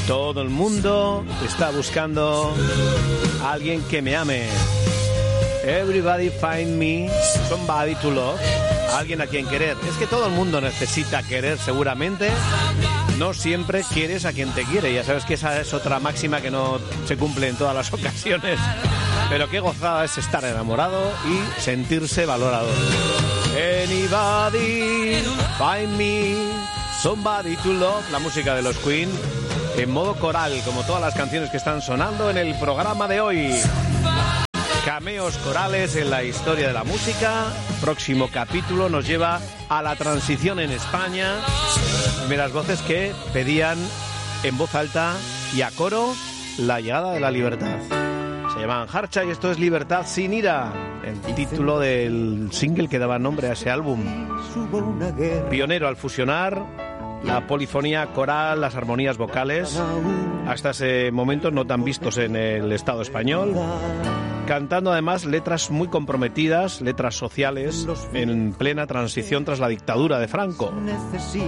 Todo el mundo está buscando a alguien que me ame. Everybody find me somebody to love. Alguien a quien querer. Es que todo el mundo necesita querer, seguramente. No siempre quieres a quien te quiere. Ya sabes que esa es otra máxima que no se cumple en todas las ocasiones. Pero qué gozada es estar enamorado y sentirse valorado. Anybody find me somebody to love. La música de los Queen en modo coral, como todas las canciones que están sonando en el programa de hoy. Cameos corales en la historia de la música. Próximo capítulo nos lleva a la transición en España. Primeras voces que pedían en voz alta y a coro la llegada de la libertad. Se llamaban Harcha y esto es Libertad sin ira, el título del single que daba nombre a ese álbum. Pionero al fusionar la polifonía coral, las armonías vocales, hasta ese momento no tan vistos en el Estado español, cantando además letras muy comprometidas, letras sociales, en plena transición tras la dictadura de Franco.